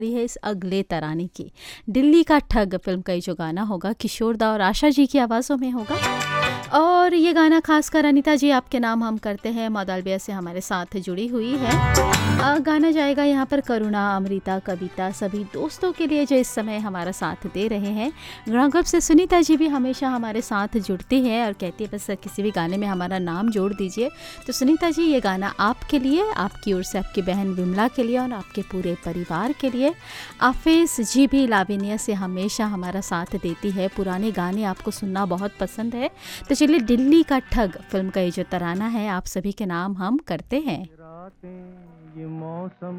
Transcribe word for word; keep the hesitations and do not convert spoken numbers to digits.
रही है इस अगले तराने की। दिल्ली का ठग फ़िल्म का ये जो गाना होगा किशोर दा और आशा जी की आवाज़ों में होगा। और ये गाना खासकर अनीता जी आपके नाम हम करते हैं मौदालबिया से हमारे साथ जुड़ी हुई है। अ, गाना जाएगा यहाँ पर करुणा, अमृता, कविता सभी दोस्तों के लिए जो इस समय हमारा साथ दे रहे हैं। ग्रांगप से सुनीता जी भी हमेशा हमारे साथ जुड़ती है और कहती है बस किसी भी गाने में हमारा नाम जोड़ दीजिए। तो सुनीता जी ये गाना आपके लिए, आपकी ओर से आपकी बहन विमला के लिए और आपके पूरे परिवार के लिए। आफिस जी भी लाविनिया से हमेशा हमारा साथ देती है, पुराने गाने आपको सुनना बहुत पसंद है। तो चलिए दिल्ली का ठग फिल्म का ये जो तराना है आप सभी के नाम हम करते हैं। रातें ये मौसम